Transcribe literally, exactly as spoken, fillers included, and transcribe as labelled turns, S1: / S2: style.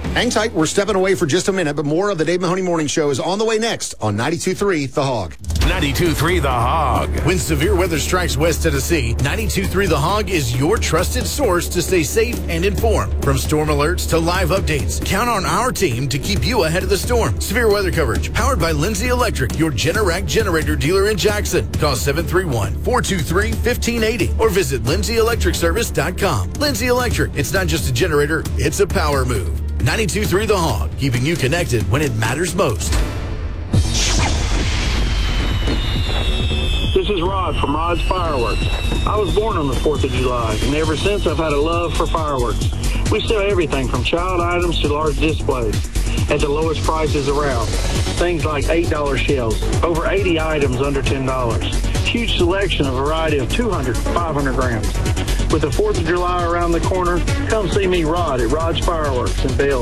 S1: Hang tight. We're stepping away for just a minute, but more of the Dave Mahoney Morning Show is on the way next on ninety-two point three The Hog.
S2: ninety-two point three The Hog.
S3: When severe weather strikes West Tennessee, ninety-two point three The Hog is your trusted source to stay safe and informed. From storm alerts to live updates, count on our team to keep you ahead of the storm. Severe weather coverage powered by Lindsay Electric, your Generac generator dealer in Jackson. Call seven three one, four two three, one five eight zero or visit lindsay electric service dot com. Lindsay Electric, it's not just a generator, it's a power move. ninety-two point three The Hog, keeping you connected when it matters most.
S4: This is Rod from Rod's Fireworks. I was born on the fourth of July, and ever since I've had a love for fireworks. We sell everything from child items to large displays at the lowest prices around. Things like eight dollar shells, over eighty items under ten dollars. Huge selection, a variety of two hundred, five hundred grams. With the fourth of July around the corner, come see me, Rod, at Rod's Fireworks in Bell.